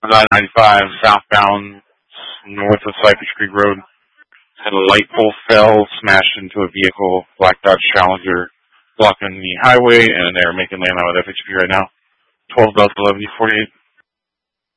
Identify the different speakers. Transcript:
Speaker 1: on I-95 southbound north of Cypress Creek Road. And a light pole fell, smashed into a vehicle, Black Dodge Challenger, blocking the highway, and they're making landline with FHP right now. 12 Delta 11 48.